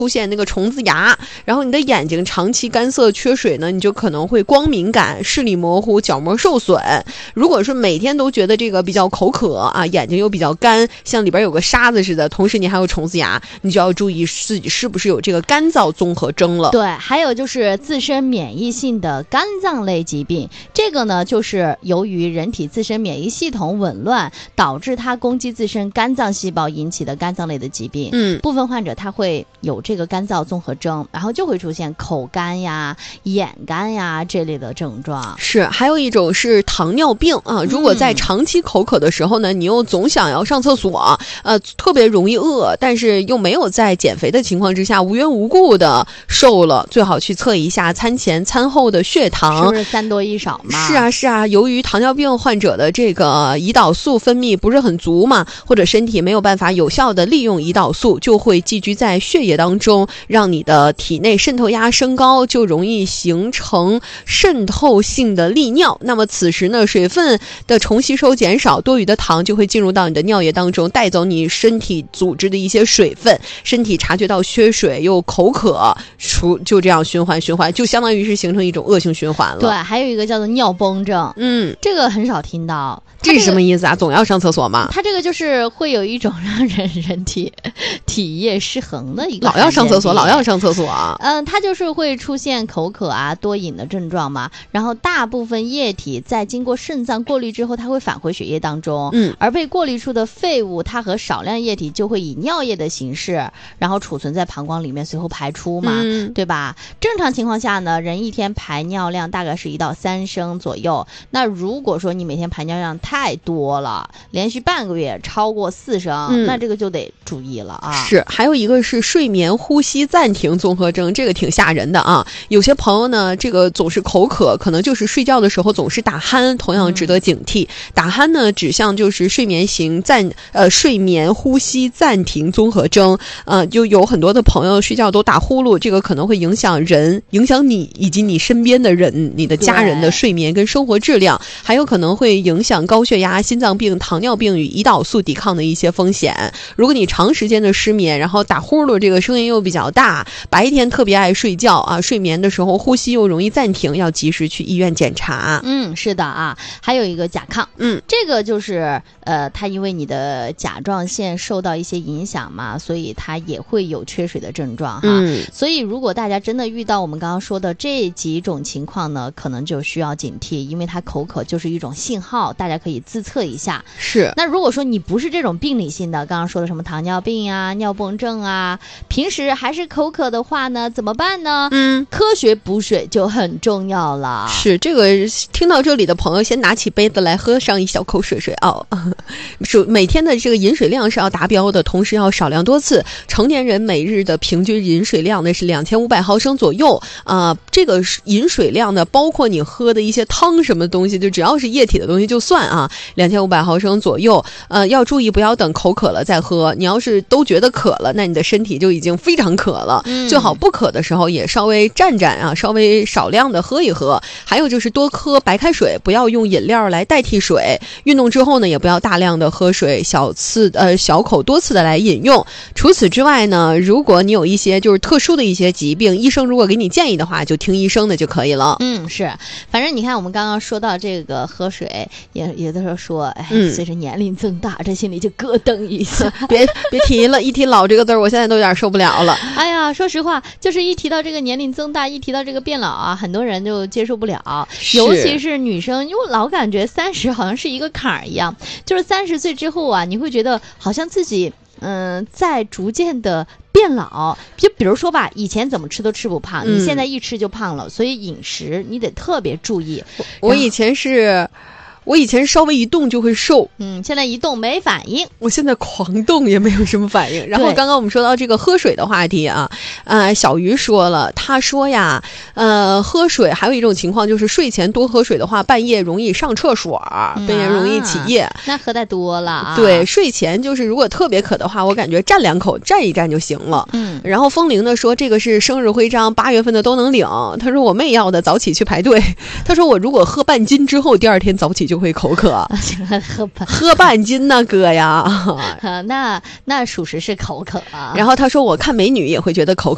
出现那个虫子牙，然后你的眼睛长期干涩缺水呢，你就可能会光敏感、视力模糊、角膜受损。如果是每天都觉得这个比较口渴啊，眼睛又比较干，像里边有个沙子似的，同时你还有虫子牙，你就要注意自己是不是有这个干燥综合征了。 对，还有就是自身免疫性的肝脏类疾病，这个呢就是由于人体自身免疫系统紊乱，导致它攻击自身肝脏细胞引起的肝脏类的疾病。部分患者他会有这个干燥综合征，然后就会出现口干呀、眼干呀这类的症状。 是，还有一种是糖尿病啊。如果在长期口渴的时候呢，你又总想要上厕所，特别容易饿，但是又没有在减肥的情况之下无缘无故的瘦了，最好去测一下餐前餐后的血糖， 是不是3多1少嘛？ 是啊，由于糖尿病患者的这个胰岛素分泌不是很足嘛，或者身体没有办法有效的利用胰岛素，就会寄居在血液当中，让你的体内渗透压升高，就容易形成渗透性的利尿。那么此时呢，水分的重吸收减少，多余的糖就会进入到你的尿液当中，带走你身体组织的一些水分，身体察觉到缺水又口渴，就这样循环，就相当于是形成一种恶性循环了。 对，还有一个叫做尿崩症，这个很少听到。 这是什么意思啊？总要上厕所吗？ 它这个就是会有一种让人体液失衡的一个老要上厕所它就是会出现口渴啊、多饮的症状嘛。然后大部分液体在经过肾脏过滤之后，它会返回血液当中，而被过滤出的废物，它和少量液体就会以尿液的形式，然后储存在膀胱里面，随后排出嘛，对吧？正常情况下呢，人一天排尿量大概是1到3升左右。那如果说你每天排尿量太多了，连续半个月超过4升，那这个就得注意了啊。 是，还有一个是睡眠呼吸暂停综合征，这个挺吓人的啊。有些朋友呢，这个总是口渴，可能就是睡觉的时候总是打鼾，同样值得警惕。打鼾呢，指向就是睡眠呼吸暂停综合征，就有很多的朋友睡觉都打呼噜，这个可能会影响你以及你身边的人、你的家人的睡眠跟生活质量，还有可能会影响高血压、心脏病、糖尿病与胰岛素抵抗的一些风险。如果你长时间的失眠，然后打呼噜，这个声音又比较大，白天特别爱睡觉啊，睡眠的时候呼吸又容易暂停，要及时去医院检查。 是的啊。还有一个甲亢，这个就是它因为你的甲状腺受到一些影响嘛，所以它也会有缺水的症状哈。所以如果大家真的遇到我们刚刚说的这几种情况呢，可能就需要警惕，因为它口渴就是一种信号，大家可以自测一下。 是。 那如果说你不是这种病理性的，刚刚说的什么糖尿病啊、尿崩症啊，平时还是口渴的话呢，怎么办呢？科学补水就很重要了。 是，这个听到这里的朋友先拿起杯子来喝上一小口水哦。每天的这个饮水量是要达标的，同时要少量多次。成年人每日的平均饮水量呢是2500毫升左右这个饮水量呢，包括你喝的一些汤什么东西，就只要是液体的东西就算啊，2500毫升左右。要注意不要等口渴了再喝，你要是都觉得渴了，那你的身体就已经非常渴了。最好不渴的时候也稍微蘸啊，稍微少量的喝一喝。还有就是多喝白开水，不要用饮料来代替水。运动之后呢，也不要大量的喝水，小口多次的来饮用。除此之外呢，如果你有一些就是特殊的一些疾病，医生如果给你建议的话，就听医生的就可以了。 是，反正你看我们刚刚说到这个喝水，也有的时候说，随着年龄增大，这心里就咯噔一下。 别提了，一提老这个字儿，我现在都有点受不了了。 哎呀，说实话，就是一提到这个年龄增大，一提到这个变老啊，很多人就接受不了，尤其是女生，因为老感觉30好像是一个坎儿一样，就是30岁之后啊，你会觉得好像自己在逐渐的变老。就比如说吧，以前怎么吃都吃不胖，你现在一吃就胖了，所以饮食你得特别注意。 我以前稍微一动就会瘦， 现在一动没反应， 我现在狂动也没有什么反应。然后刚刚我们说到这个喝水的话题啊，小鱼说了，他说呀，喝水还有一种情况就是睡前多喝水的话，半夜容易上厕所，半夜容易起夜， 那喝太多了啊。 对，睡前就是如果特别渴的话，我感觉蘸2口蘸一蘸就行了。然后风铃呢说这个是生日徽章，8月份的都能领。他说我妹要的，早起去排队。他说我如果喝半斤之后，第2天早起就会口渴。喝半斤呢，哥呀。 那属实是口渴啊。 然后他说我看美女也会觉得口渴。